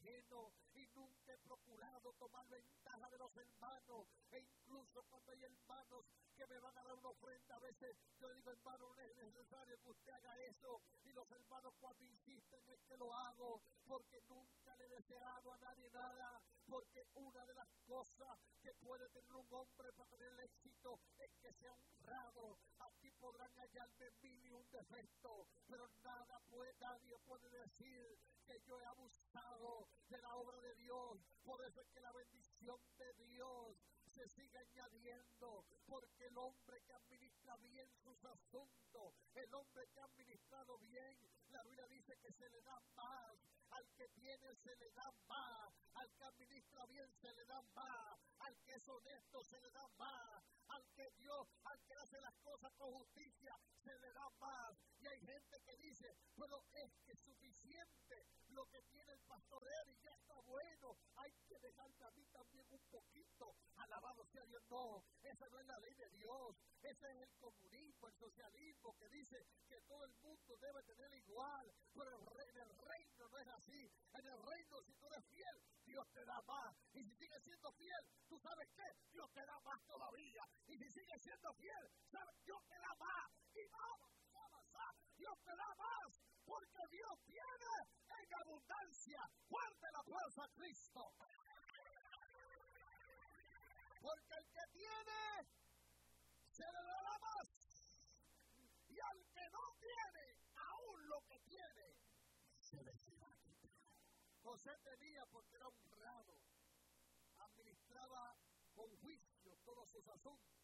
ajeno y nunca he procurado tomar ventaja de los hermanos. E incluso cuando hay hermanos que me van a dar una ofrenda, a veces yo le digo, hermano, no es necesario que usted haga eso. Y los hermanos cuando insisten es que lo hago, porque nunca le he deseado a nadie nada. Porque una de las cosas que puede tener un hombre para tener el éxito es que sea honrado. Aquí podrán hallarme mil y un defecto, pero nadie puede decir que yo he abusado de la obra de Dios. Por eso es que la bendición de Dios se sigue añadiendo, porque el hombre que administra bien sus asuntos, el hombre que ha administrado bien, la Biblia dice que se le da más. Al que tiene se le da más, al que administra bien se le da más, al que es honesto se le da más, al que hace las cosas con justicia se le da más. Y hay gente que dice, pero es que es suficiente lo que tiene el pastor Eric, ya está bueno, hay que dejarme a mí también un poquito. Alabado sea Dios. No, esa no es la ley de Dios, ese es el comunismo, el socialismo que dice que todo el mundo debe tener igual, pero en el reino no es así. En el reino, si tú eres fiel, Dios te da más, y si sigues siendo fiel, ¿tú sabes qué? Dios te da más todavía, y si sigues siendo fiel, ¿sabes? Dios te da más, y vamos a avanzar, Dios te da más, porque Dios tiene en abundancia. Fuerte el aplauso a Cristo. Porque el que tiene, se le dará más. Y al que no tiene, aún lo que tiene, se le será quitado. José tenía porque era honrado. Administraba con juicio todos sus asuntos.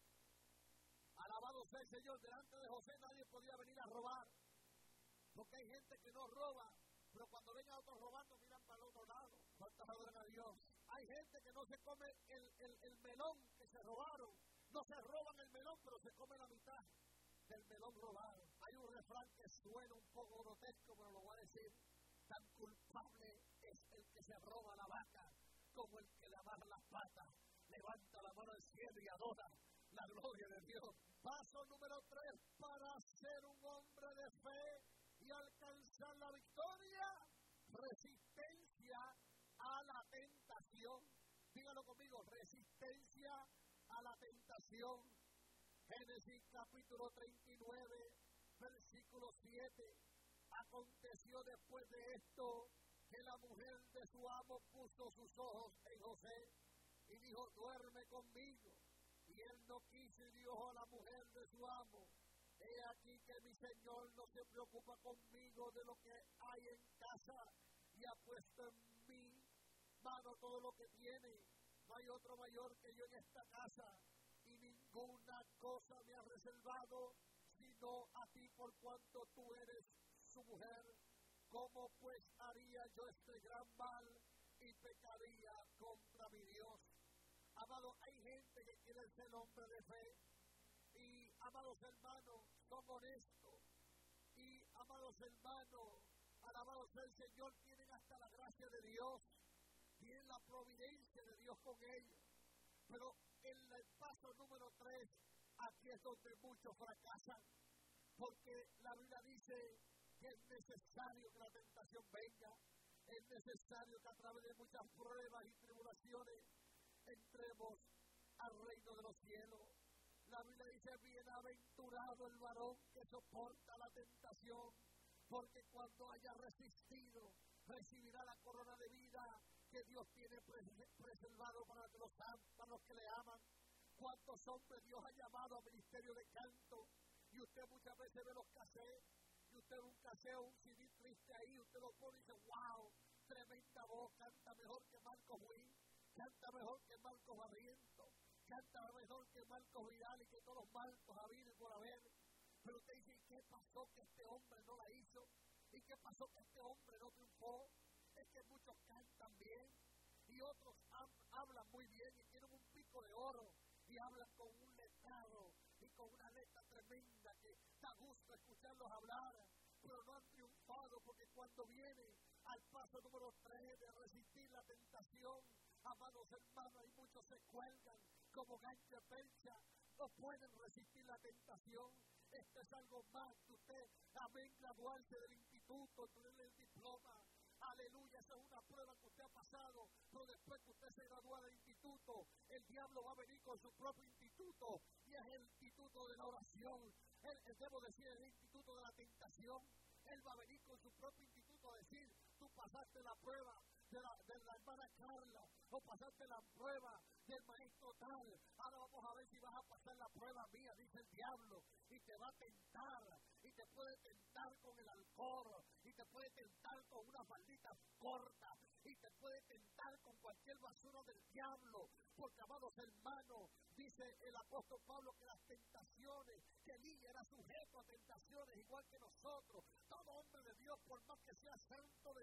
Alabado sea el Señor. Delante de José nadie podía venir a robar. Porque hay gente que no roba, pero cuando ven a otros robando, miran para el otro lado. ¿Cuántos adoran a Dios? Hay gente que no se come el melón que se robaron. No se roban el melón, pero se come la mitad del melón robado. Hay un refrán que suena un poco grotesco, pero lo voy a decir. Tan culpable es el que se roba la vaca como el que le amarra las patas. Levanta la mano al cielo y adora la gloria de Dios. Paso número 3 para ser un hombre de fe y alcanzar la victoria: resistencia a la tentación. Dígalo conmigo: resistencia a la tentación. Génesis capítulo 39, versículo 7. Aconteció después de esto que la mujer de su amo puso sus ojos en José y dijo: duerme conmigo. Y él no quiso y dijo a la mujer de su amo: he aquí que mi señor no se preocupa conmigo de lo que hay en casa y ha puesto en mi mano todo lo que tiene. No hay otro mayor que yo en esta casa y ninguna cosa me ha reservado sino a ti, por cuanto tú eres su mujer. ¿Cómo pues haría yo este gran mal y pecaría contra mi Dios? Amado, hay gente que quiere ser hombre de fe y, amados hermanos, son honestos y, amados hermanos, alabado sea el Señor, tienen hasta la gracia de Dios, tienen la providencia de Dios con ellos. Pero en el paso número 3, aquí es donde muchos fracasan, porque la Biblia dice que es necesario que la tentación venga, es necesario que a través de muchas pruebas y tribulaciones entremos al reino de los cielos. La Biblia dice: bienaventurado el varón que soporta la tentación, porque cuando haya resistido, recibirá la corona de vida que Dios tiene preservado para los que le aman. ¿Cuántos hombres Dios ha llamado a ministerio de canto? Y usted muchas veces ve los cassettes, y usted ve un cassette o un CD triste ahí, usted lo pone y dice: wow, tremenda voz, canta mejor que Marcos Witt, canta mejor que Marcos Barriento, canta mejor que Marcos Vidal y que todos los Marcos habido y por haber. Pero usted dice: ¿y qué pasó que este hombre no la hizo? ¿Y qué pasó que este hombre no triunfó? Es que muchos cantan bien y otros hablan muy bien y tienen un pico de oro y hablan con un letrado y con una letra tremenda que da gusto escucharlos hablar, pero no han triunfado, porque cuando viene al paso número 3 de resistir la tentación, amados hermanos, hay muchos se cuelgan como gancho de percha, no pueden resistir la tentación. Esto es algo más que usted, amén, graduarse del instituto, tener el diploma, aleluya. aleluya, esa es una prueba que usted ha pasado, pero después que usted se gradúa del instituto, el diablo va a venir con su propio instituto, y es el instituto de la oración, debo decir, el instituto de la tentación. Él va a venir con su propio instituto a decir, tú pasaste la prueba de la hermana Carla, o pasaste la prueba del maestro tal, ahora vamos a ver si vas a pasar la prueba mía, dice el diablo, y te va a tentar, y te puede tentar con el alcohol, y te puede tentar con una faldita corta, y te puede tentar con cualquier basura del diablo, porque, amados hermanos, dice el apóstol Pablo que las tentaciones, que Elías era sujeto a tentaciones igual que nosotros. Todo hombre de Dios, por más que sea santo,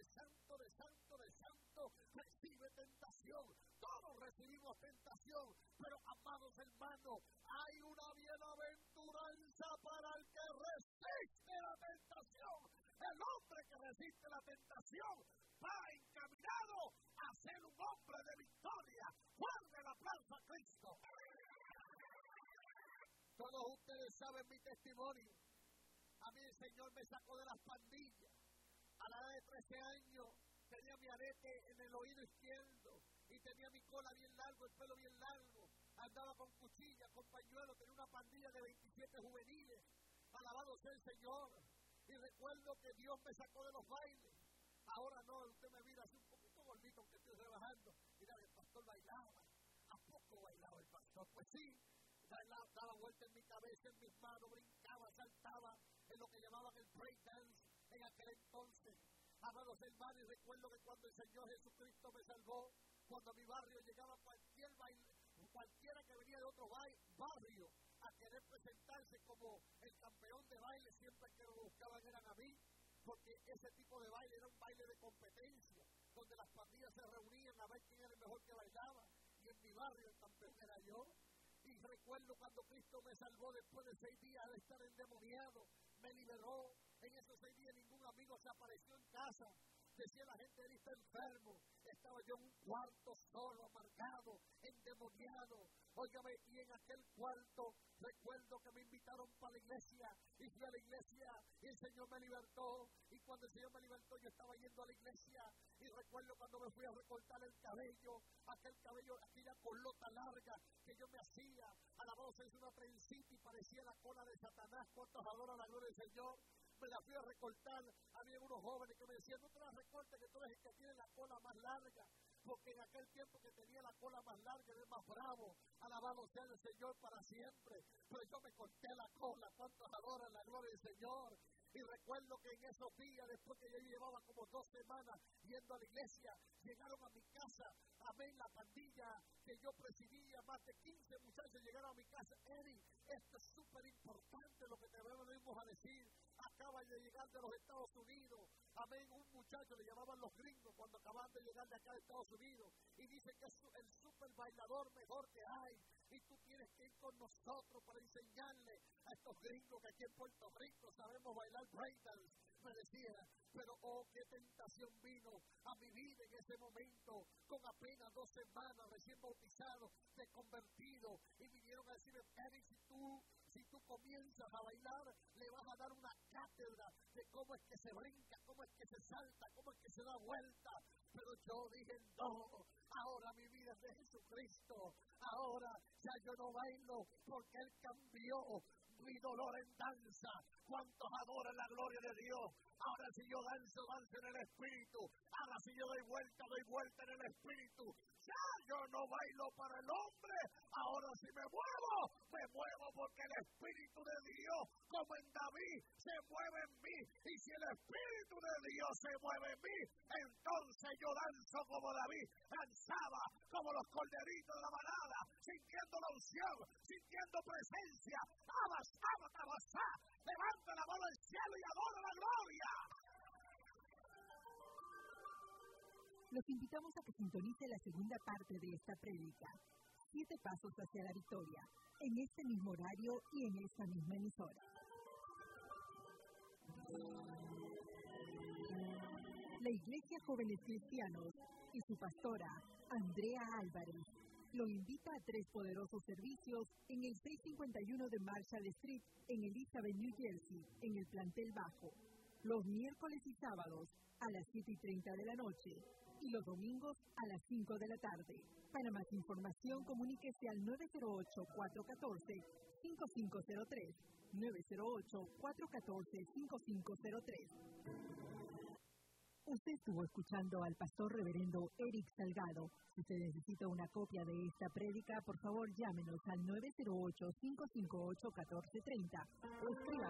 recibe tentación. Todos recibimos tentación, pero, amados hermanos, hay una bienaventuranza para el que resiste la tentación. El hombre que resiste la tentación va encaminado a ser un hombre de victoria. Fuerte el aplauso a Cristo. Todos ustedes saben mi testimonio. A mí el Señor me sacó de las pandillas. A la edad de 13 años tenía mi arete en el oído izquierdo y tenía mi cola bien largo, el pelo bien largo. Andaba con cuchilla, con pañuelo, tenía una pandilla de 27 juveniles. Alabado sea el Señor. Y recuerdo que Dios me sacó de los bailes. Ahora no, usted me mira así un poquito gordito, aunque estoy rebajando. Mira, el pastor bailaba. ¿A poco bailaba el pastor? Pues sí. Daba vuelta en mi cabeza, en mis manos, brincaba, saltaba en lo que llamaban el break dance en aquel entonces. Amados hermanos, y recuerdo que cuando el Señor Jesucristo me salvó, cuando a mi barrio llegaba cualquiera que venía de otro barrio a querer presentarse como el campeón de baile, siempre que lo buscaban eran a mí, porque ese tipo de baile era un baile de competencia, donde las pandillas se reunían a ver quién era el mejor que bailaba, y en mi barrio el campeón era yo. Y recuerdo cuando Cristo me salvó después de 6 días de estar endemoniado, me liberó. En esos 6 días ningún amigo se apareció en casa. Decía la gente, él está enfermo. Estaba yo en un cuarto solo, amargado, endemoniado. Óigame, y en aquel cuarto recuerdo que me invitaron para la iglesia, y fui a la iglesia, y el Señor me libertó, y cuando el Señor me libertó yo estaba yendo a la iglesia, y recuerdo cuando me fui a recortar el cabello, aquella colota larga que yo me hacía, a la voz es una trencita y parecía la cola de Satanás. ¿Cuántos adoran la gloria del Señor? Me la fui a recortar, había unos jóvenes que me decían, no te la recortes, que tú eres el que tiene la cola más larga, porque en aquel tiempo que tenía la cola más larga era más bravo. Alabado sea el Señor para siempre, pero yo me corté la cola. ¿Cuántos adoran la gloria del Señor? Y recuerdo que en esos días, después que yo llevaba como 2 semanas yendo a la iglesia, llegaron a mi casa, amén, la pandilla que yo presidía, más de 15 muchachos llegaron a mi casa. Eddie, esto es súper importante lo que te venimos a decir. Acaba de llegar de los Estados Unidos, amén, un muchacho, le llamaban los gringos cuando acaban de llegar de acá de Estados Unidos, y dice que es el súper bailador mejor que hay, y tú tienes que ir con nosotros para enseñarle a estos gringos que aquí en Puerto Rico sabemos bailar breakdance, me decía. Pero oh, qué tentación vino a mi vida en ese momento, con apenas 2 semanas recién bautizado, de convertido, y vinieron a decirme, Eric, si tú comienzas a bailar, le vas a dar una cátedra de cómo es que se brinca, cómo es que se salta, cómo es que se da vuelta. Pero yo dije, no, ahora mi vida es de Jesucristo, ahora ya yo no bailo porque Él cambió mi dolor en danza. ¿Cuántos adoran la gloria de Dios? Ahora si yo danzo en el Espíritu. Ahora si yo doy vuelta en el Espíritu. Ya yo no bailo para el hombre. Ahora si me muevo porque el Espíritu de Dios, como en David, se mueve en mí. Y si el Espíritu de Dios se mueve en mí, entonces yo danzo como David danzaba, como los corderitos de la manada, sintiendo la unción, sintiendo presencia. Abasá, levanta la mano al cielo y adora la gloria. Los invitamos a que sintonice la segunda parte de esta prédica, 7 pasos hacia la victoria, en este mismo horario y en esta misma emisora. La Iglesia Jóvenes Cristianos y su pastora, Andrea Álvarez, lo invita a 3 poderosos servicios en el 651 de Marshall Street, en Elizabeth, New Jersey, en el plantel bajo. los miércoles y sábados a las 7:30 de la noche y los domingos a las 5 de la tarde. Para más información, comuníquese al 908-414-5503, 908-414-5503. Usted estuvo escuchando al pastor reverendo Eric Salgado. Si usted necesita una copia de esta prédica, por favor llámenos al 908-558-1430 o escriba